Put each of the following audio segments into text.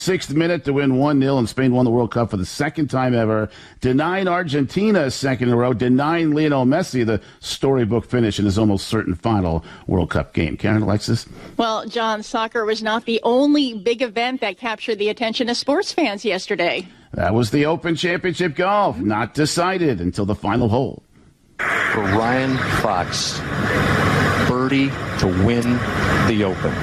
Sixth minute to win 1-0, and Spain won the World Cup for the second time ever, denying Argentina a second in a row, denying Lionel Messi the storybook finish in his almost certain final World Cup game. Karen, Alexis? Well, John, soccer was not the only big event that captured the attention of sports fans yesterday. That was the Open Championship Golf, not decided until the final hole. For Ryan Fox, birdie to win the Open.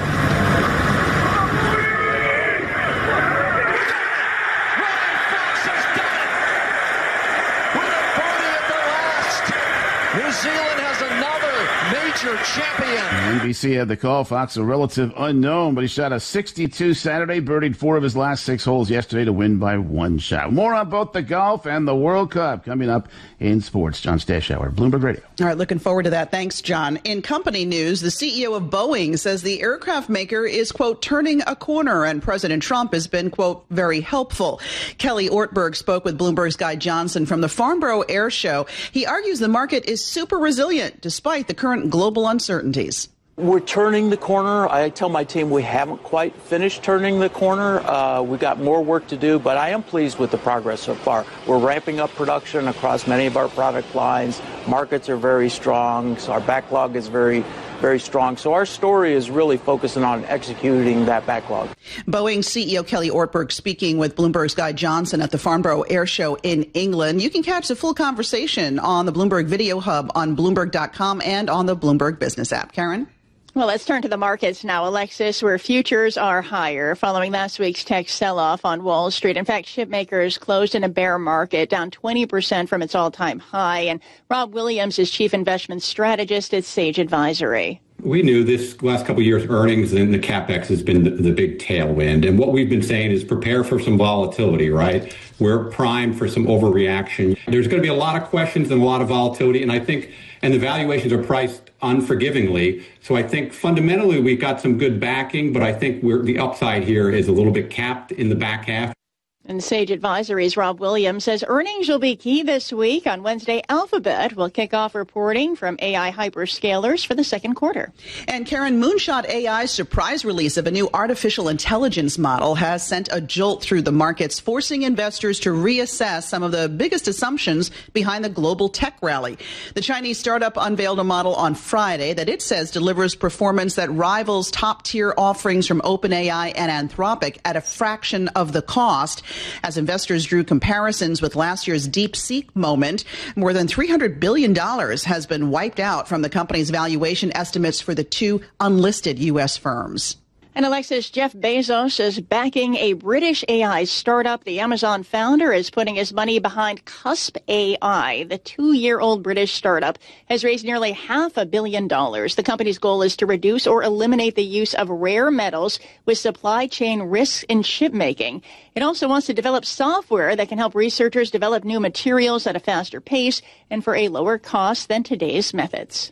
New Zealand has another major champion. NBC had the call. Fox, a relative unknown, but he shot a 62 Saturday, birdied 4 of his last 6 holes yesterday to win by 1 shot. More on both the golf and the World Cup coming up in sports. John Stashower, Bloomberg Radio. All right, looking forward to that. Thanks, John. In company news, the CEO of Boeing says the aircraft maker is, quote, turning a corner, and President Trump has been, quote, very helpful. Kelly Ortberg spoke with Bloomberg's Guy Johnson from the Farnborough Air Show. He argues the market is super resilient despite the current global uncertainties. We're turning the corner. I tell my team we haven't quite finished turning the corner. We've got more work to do, but I am pleased with the progress so far. We're ramping up production across many of our product lines. Markets are very strong, so our backlog is very strong. So our story is really focusing on executing that backlog. Boeing CEO Kelly Ortberg speaking with Bloomberg's Guy Johnson at the Farnborough Air Show in England. You can catch the full conversation on the Bloomberg Video Hub on Bloomberg.com and on the Bloomberg Business app. Karen? Well, let's turn to the markets now, Alexis, where futures are higher following last week's tech sell-off on Wall Street. In fact, shipmakers closed in a bear market, down 20% from its all-time high. And Rob Williams is chief investment strategist at Sage Advisory. We knew this last couple of years' earnings and the CapEx has been the big tailwind. And what we've been saying is prepare for some volatility, right? We're primed for some overreaction. There's going to be a lot of questions and a lot of volatility. And the valuations are priced unforgivingly. So I think fundamentally we've got some good backing, but I think the upside here is a little bit capped in the back half. And Sage Advisory's Rob Williams says earnings will be key this week. On Wednesday, Alphabet will kick off reporting from AI hyperscalers for the second quarter. And Karen, Moonshot AI's surprise release of a new artificial intelligence model has sent a jolt through the markets, forcing investors to reassess some of the biggest assumptions behind the global tech rally. The Chinese startup unveiled a model on Friday that it says delivers performance that rivals top-tier offerings from OpenAI and Anthropic at a fraction of the cost. As investors drew comparisons with last year's DeepSeek moment, more than $300 billion has been wiped out from the company's valuation estimates for the 2 unlisted U.S. firms. And Alexis, Jeff Bezos is backing a British AI startup. The Amazon founder is putting his money behind Cusp AI. The 2-year-old British startup has raised nearly $500 million. The company's goal is to reduce or eliminate the use of rare metals with supply chain risks in shipmaking. It also wants to develop software that can help researchers develop new materials at a faster pace and for a lower cost than today's methods.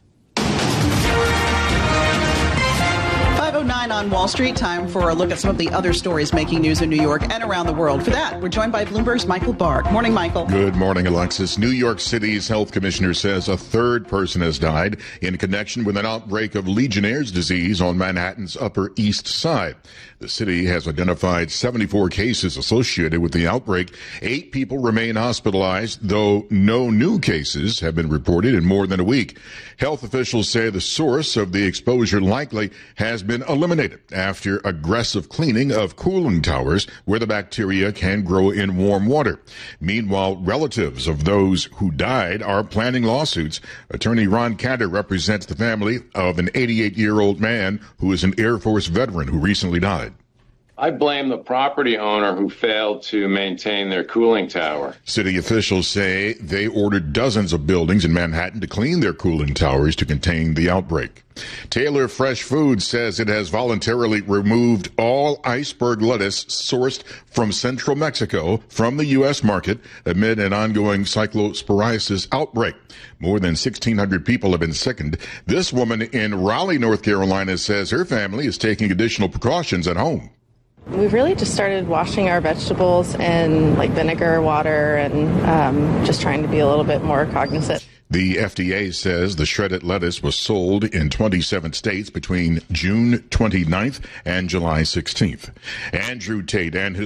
5:09 on Wall Street. Time for a look at some of the other stories making news in New York and around the world. For that, we're joined by Bloomberg's Michael Barr. Morning, Michael. Good morning, Alexis. New York City's health commissioner says a third person has died in connection with an outbreak of Legionnaire's disease on Manhattan's Upper East Side. The city has identified 74 cases associated with the outbreak. 8 people remain hospitalized, though no new cases have been reported in more than a week. Health officials say the source of the exposure likely has been eliminated after aggressive cleaning of cooling towers where the bacteria can grow in warm water. Meanwhile, relatives of those who died are planning lawsuits. Attorney Ron Cantor represents the family of an 88-year-old man who is an Air Force veteran who recently died. I blame the property owner who failed to maintain their cooling tower. City officials say they ordered dozens of buildings in Manhattan to clean their cooling towers to contain the outbreak. Taylor Fresh Foods says it has voluntarily removed all iceberg lettuce sourced from central Mexico from the U.S. market amid an ongoing cyclosporiasis outbreak. More than 1,600 people have been sickened. This woman in Raleigh, North Carolina, says her family is taking additional precautions at home. We've really just started washing our vegetables in like vinegar, water, and just trying to be a little bit more cognizant. The FDA says the shredded lettuce was sold in 27 states between June 29th and July 16th. Andrew Tate and his